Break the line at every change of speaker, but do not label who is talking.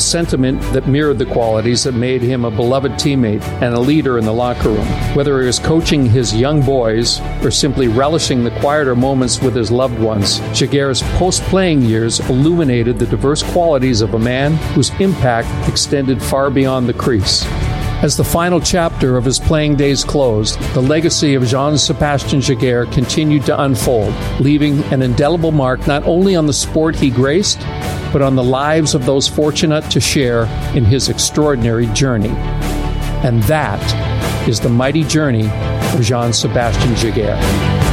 sentiment that mirrored the qualities that made him a beloved teammate and a leader in the locker room. Whether he was coaching his young boys or simply relishing the quieter moments with his loved ones, Jaguar's post-playing years illuminated the diverse qualities of a man whose impact extended far beyond the crease. As the final chapter of his playing days closed, the legacy of Jean-Sébastien Giguère continued to unfold, leaving an indelible mark not only on the sport he graced, but on the lives of those fortunate to share in his extraordinary journey. And that is the mighty journey of Jean-Sébastien Giguère.